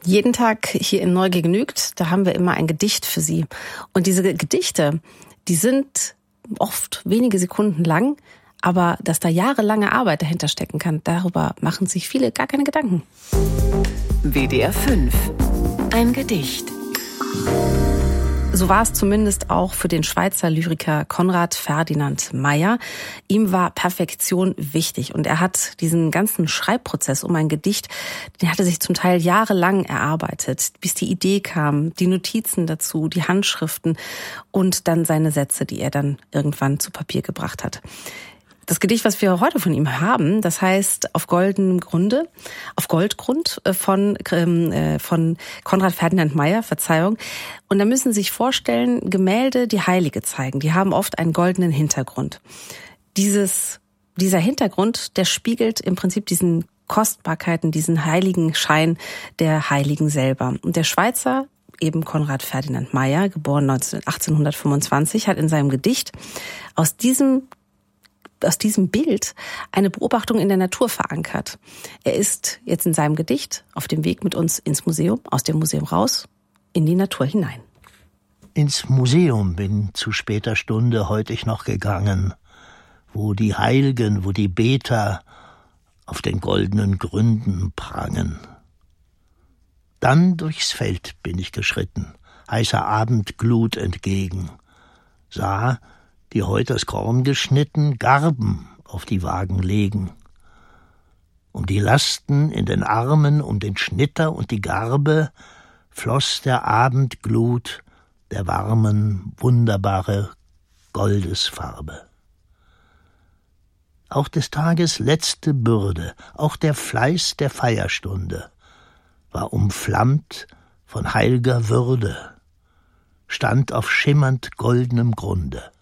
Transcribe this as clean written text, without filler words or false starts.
Jeden Tag hier in Neugier genügt, da haben wir immer ein Gedicht für Sie. Und diese Gedichte, die sind oft wenige Sekunden lang, aber dass da jahrelange Arbeit dahinter stecken kann, darüber machen sich viele gar keine Gedanken. WDR 5. Ein Gedicht. So war es zumindest auch für den Schweizer Lyriker Konrad Ferdinand Meyer. Ihm war Perfektion wichtig und er hat diesen ganzen Schreibprozess um ein Gedicht, den hatte sich zum Teil jahrelang erarbeitet, bis die Idee kam, die Notizen dazu, die Handschriften und dann seine Sätze, die er dann irgendwann zu Papier gebracht hat. Das Gedicht, was wir heute von ihm haben, das heißt auf Goldgrund von Konrad Ferdinand Meyer, Verzeihung. Und da müssen Sie sich vorstellen, Gemälde, die Heilige zeigen, die haben oft einen goldenen Hintergrund. Dieser Hintergrund, der spiegelt im Prinzip diesen Kostbarkeiten, diesen heiligen Schein der Heiligen selber. Und der Schweizer, eben Konrad Ferdinand Meyer, geboren 1825, hat in seinem Gedicht aus diesem Bild eine Beobachtung in der Natur verankert. Er ist jetzt in seinem Gedicht auf dem Weg mit uns ins Museum, aus dem Museum raus, in die Natur hinein. Ins Museum bin zu später Stunde heut ich noch gegangen, wo die Heilgen, wo die Beter auf den goldenen Gründen prangen. Dann durchs Feld bin ich geschritten, heißer Abendglut entgegen, sah, die heut das Korn geschnitten, Garben auf die Wagen legen. Um die Lasten in den Armen, um den Schnitter und die Garbe, floss der Abendglut der warmen, wunderbare Goldesfarbe. Auch des Tages letzte Bürde, auch der Fleiß der Feierstunde war umflammt von heilger Würde, stand auf schimmernd goldenem Grunde.